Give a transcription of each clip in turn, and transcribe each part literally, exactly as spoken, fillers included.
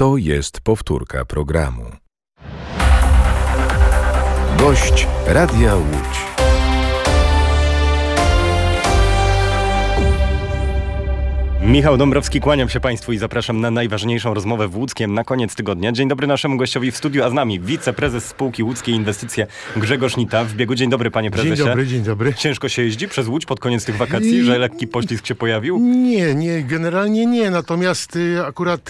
To jest powtórka programu. Gość Radia Łódź. Michał Dąbrowski, kłaniam się Państwu i zapraszam na najważniejszą rozmowę w Łódzkiem na koniec tygodnia. Dzień dobry naszemu gościowi w studiu, a z nami wiceprezes spółki Łódzkie Inwestycje Grzegorz Nita w biegu. Dzień dobry, panie prezesie. Dzień dobry, dzień dobry. Ciężko się jeździ przez Łódź pod koniec tych wakacji, I... że lekki poślizg się pojawił? Nie, nie, generalnie nie. Natomiast y, akurat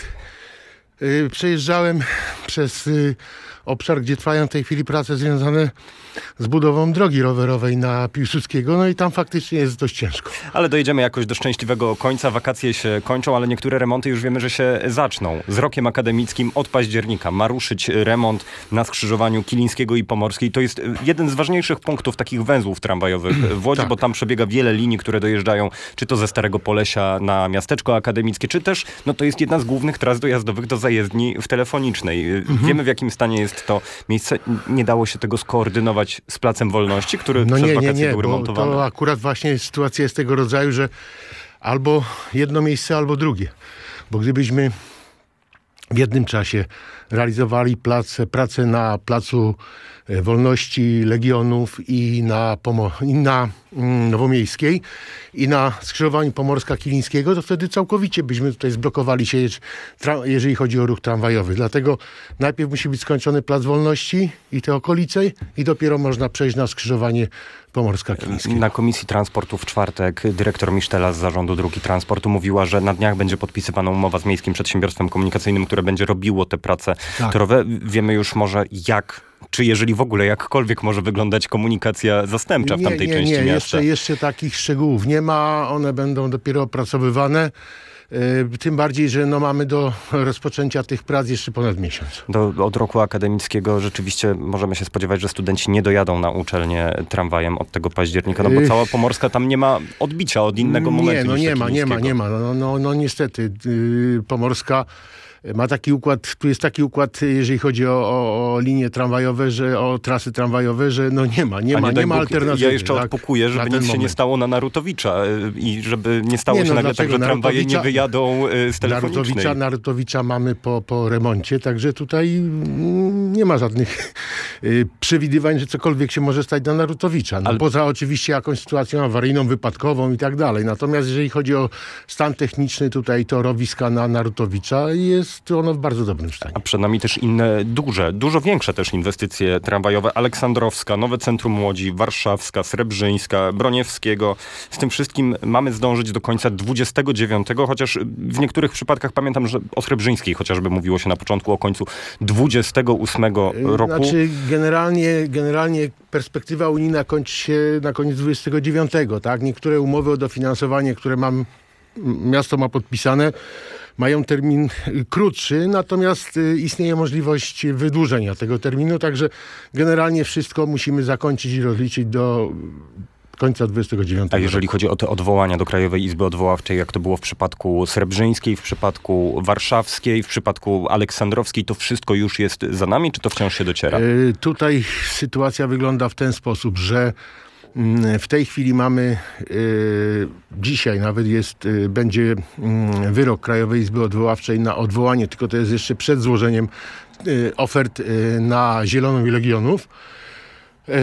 y, przejeżdżałem przez y, obszar, gdzie trwają w tej chwili prace związane z budową drogi rowerowej na Piłsudskiego, no i tam faktycznie jest dość ciężko. Ale dojedziemy jakoś do szczęśliwego końca, wakacje się kończą, ale niektóre remonty już wiemy, że się zaczną. Z rokiem akademickim od października ma ruszyć remont na skrzyżowaniu Kilińskiego i Pomorskiej. To jest jeden z ważniejszych punktów takich węzłów tramwajowych w Łodzi, tak. Bo tam przebiega wiele linii, które dojeżdżają, czy to ze Starego Polesia na miasteczko akademickie, czy też, no to jest jedna z głównych tras dojazdowych do zajezdni w Telefonicznej. Mhm. Wiemy, w jakim stanie jest to miejsce. Nie dało się tego skoordynować z Placem Wolności, który no przez nie, wakacje nie, nie, był remontowany? To akurat właśnie sytuacja jest tego rodzaju, że albo jedno miejsce, albo drugie. Bo gdybyśmy w jednym czasie realizowali pracę, pracę na Placu Wolności Legionów i na, Pomo- i na mm, Nowomiejskiej i na skrzyżowaniu Pomorska-Kilińskiego, to wtedy całkowicie byśmy tutaj zblokowali się, tra- jeżeli chodzi o ruch tramwajowy. Dlatego najpierw musi być skończony Plac Wolności i te okolice i dopiero można przejść na skrzyżowanie Pomorska-Kilińskiego. Na Komisji Transportu w czwartek dyrektor Misztela z Zarządu Dróg i Transportu mówiła, że na dniach będzie podpisywana umowa z Miejskim Przedsiębiorstwem Komunikacyjnym, które będzie robiło te prace tak. torowe. Wiemy już może jak, czy jeżeli w ogóle jakkolwiek może wyglądać komunikacja zastępcza w nie, tamtej nie, części nie, miasta. Jeszcze, jeszcze takich szczegółów nie ma. One będą dopiero opracowywane. Yy, tym bardziej, że no mamy do rozpoczęcia tych prac jeszcze ponad miesiąc. Do, od roku akademickiego rzeczywiście możemy się spodziewać, że studenci nie dojadą na uczelnię tramwajem od tego października, no bo cała Pomorska tam nie ma odbicia od innego nie, momentu. Nie, no niż nie ma, nie ma, nie ma. No, no, no niestety yy, Pomorska ma taki układ, tu jest taki układ, jeżeli chodzi o, o, o linie tramwajowe, że o trasy tramwajowe, że no nie ma, nie ma, nie, nie ma alternatywy. Ja jeszcze tak, odpukuję, żeby nic się moment. nie stało na Narutowicza i żeby nie stało nie, no się nagle tak, że tramwaje nie wyjadą z Telefonicznej. Narutowicza, Narutowicza mamy po, po remoncie, także tutaj nie ma żadnych y, przewidywań, że cokolwiek się może stać na Narutowicza. No, Ale... Poza oczywiście jakąś sytuacją awaryjną, wypadkową i tak dalej. Natomiast jeżeli chodzi o stan techniczny tutaj torowiska na Narutowicza, jest to ono w bardzo dobrym stanie. A przed nami też inne duże, dużo większe też inwestycje tramwajowe. Aleksandrowska, Nowe Centrum Łodzi, Warszawska, Srebrzyńska, Broniewskiego. Z tym wszystkim mamy zdążyć do końca dwudziestego dziewiątego, chociaż w niektórych przypadkach pamiętam, że o Srebrzyńskiej chociażby mówiło się na początku o końcu dwudziestego ósmego roku. Znaczy generalnie, generalnie perspektywa unijna kończy się na koniec dwudziestego dziewiątego. Tak? Niektóre umowy o dofinansowanie, które mam, miasto ma podpisane, mają termin krótszy, natomiast istnieje możliwość wydłużenia tego terminu, także generalnie wszystko musimy zakończyć i rozliczyć do końca dwudziestego dziewiątego. A jeżeli chodzi o te odwołania do Krajowej Izby Odwoławczej, jak to było w przypadku Srebrzyńskiej, w przypadku Warszawskiej, w przypadku Aleksandrowskiej, to wszystko już jest za nami, czy to wciąż się dociera? Yy, tutaj sytuacja wygląda w ten sposób, że w tej chwili mamy, y, dzisiaj nawet jest, y, będzie y, wyrok Krajowej Izby Odwoławczej na odwołanie, tylko to jest jeszcze przed złożeniem y, ofert y, na Zieloną i Legionów. Y,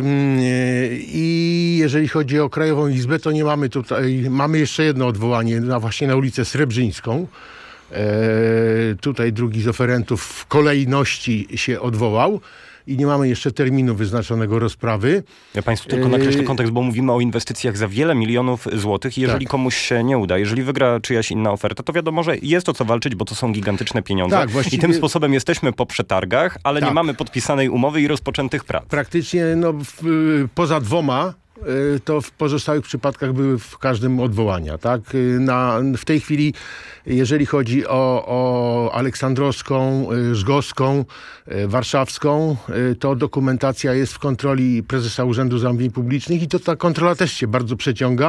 y, I jeżeli chodzi o Krajową Izbę, to nie mamy tutaj, mamy jeszcze jedno odwołanie na, właśnie na ulicę Srebrzyńską. Y, tutaj drugi z oferentów w kolejności się odwołał. I nie mamy jeszcze terminu wyznaczonego rozprawy. Ja Państwu tylko nakreślę kontekst, bo mówimy o inwestycjach za wiele milionów złotych. Jeżeli tak. komuś się nie uda, jeżeli wygra czyjaś inna oferta, to wiadomo, że jest o co walczyć, bo to są gigantyczne pieniądze. Tak, właściwie... I tym sposobem jesteśmy po przetargach, ale tak. nie mamy podpisanej umowy i rozpoczętych prac. Praktycznie no, w, poza dwoma to w pozostałych przypadkach były w każdym odwołania. Tak? Na, w tej chwili, jeżeli chodzi o, o Aleksandrowską, Żgowską, Warszawską, to dokumentacja jest w kontroli prezesa Urzędu Zamówień Publicznych i to ta kontrola też się bardzo przeciąga,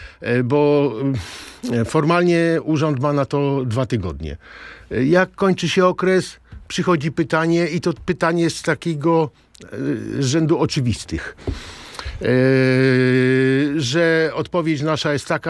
bo formalnie urząd ma na to dwa tygodnie. Jak kończy się okres, przychodzi pytanie i to pytanie z takiego rzędu oczywistych. Yy, że odpowiedź nasza jest taka,